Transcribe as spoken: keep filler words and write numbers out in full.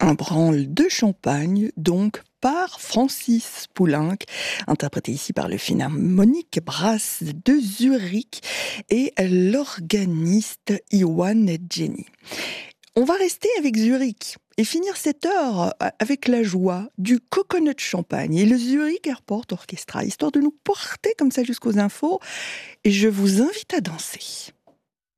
Un branle de champagne, donc, par Francis Poulenc, interprété ici par le Philharmonic Brass de Zurich et l'organiste Iwan Jenny. On va rester avec Zurich et finir cette heure avec la joie du Coconut Champagne et le Zurich Airport Orchestra, histoire de nous porter comme ça jusqu'aux infos. Et je vous invite à danser.